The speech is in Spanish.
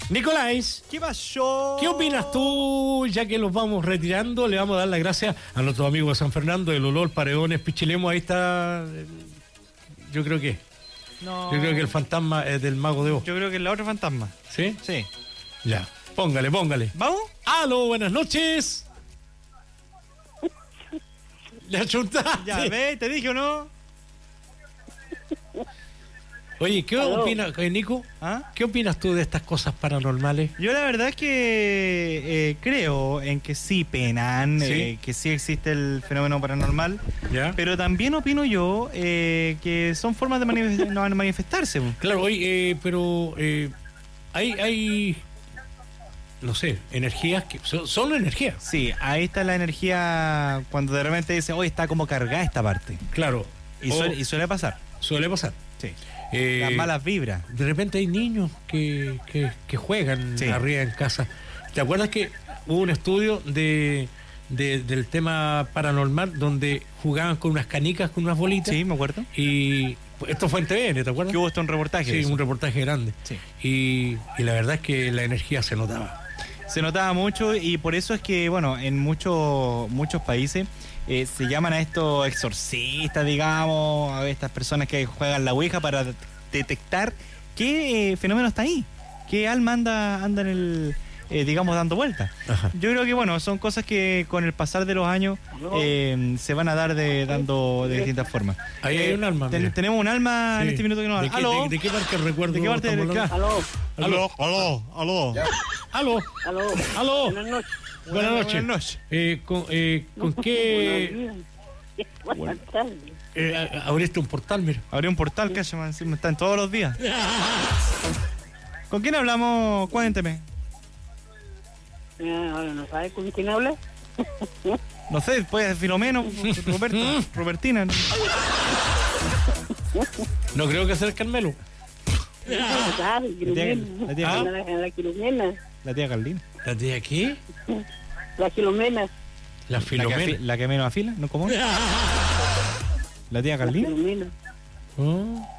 Nicolás, ¿Qué pasó? ¿qué opinas tú? Ya que los vamos retirando, le vamos a dar las gracias a nuestros amigos de San Fernando, del Olor, Paredones, Pichilemu. Ahí está. Yo creo que el fantasma es del Mago de Oz. Yo creo que es la otra fantasma. ¿Sí? Sí. Ya. Póngale. ¿Vamos? ¡Aló! Buenas noches. Le achuntaste. Ya, ve, te dije o no. Oye, ¿qué opinas, Nico? ¿Ah? ¿Qué opinas tú de estas cosas paranormales? Yo la verdad es que creo en que sí penan, ¿Sí? que sí existe el fenómeno paranormal, ¿Ya? pero también opino yo que son formas de manifestarse. Claro, oye, pero hay, no sé, energías que son energías. Sí, ahí está la energía cuando de repente dice, oye, está como cargada esta parte. Claro. Y suele pasar. Suele pasar. Sí. Las malas vibras. De repente hay niños que juegan Sí. arriba en casa. ¿Te acuerdas que hubo un estudio del tema paranormal donde jugaban con unas canicas, con unas bolitas? Sí, me acuerdo. Y esto fue en TVN, ¿te acuerdas? Que hubo hasta un reportaje. de Sí, eso. un reportaje grande. Sí. Y la verdad es que la energía se notaba. Se notaba mucho y por eso es que, bueno, en muchos países se llaman a estos exorcistas, digamos, a estas personas que juegan la ouija para detectar qué fenómeno está ahí, qué alma anda en el, digamos, dando vueltas. Ajá. Yo creo que, bueno, son cosas que con el pasar de los años se van a dar dando de distintas formas. Ahí hay un alma. mira. Tenemos un alma en Sí. este minuto que nos ¿De habla. qué, ¿Aló? de qué parte recuerdo? ¿De qué parte estamos del- hablando? Aló, Aló. Aló. aló. Buenas noches. Buenas noches. Buenas noches. ¿Con qué Buenas tardes. abriste un portal, mira? Abrí un portal que se me están todos los días. ¿Con quién hablamos? Cuénteme. Ahora no sabes con quién habla. No sé, pues Filomeno, Roberto, Robertina. No creo que sea el Carmelo. No sabes, La tía- La Quilomena. La tía Carlina. ¿La de aquí? La Quilomena. La Filomena. La que menos afila, ¿no? ¿Cómo? La tía La Carlina. Quilomena. Oh.